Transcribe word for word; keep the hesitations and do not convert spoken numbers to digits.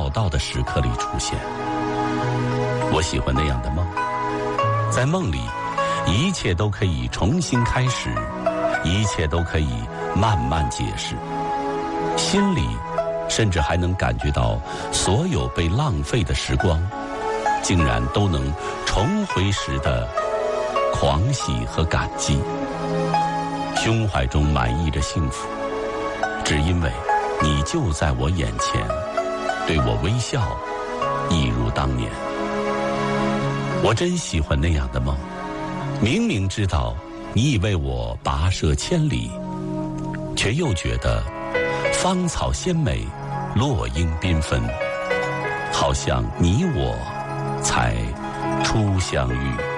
料到的时刻里出现。我喜欢那样的梦，在梦里，一切都可以重新开始，一切都可以慢慢解释，心里甚至还能感觉到所有被浪费的时光，竟然都能重回时的狂喜和感激，胸怀中满溢着幸福，只因为你就在我眼前，对我微笑，一如当年。我真喜欢那样的梦，明明知道你已为我跋涉千里，却又觉得芳草鲜美，落英缤纷，好像你我才初相遇。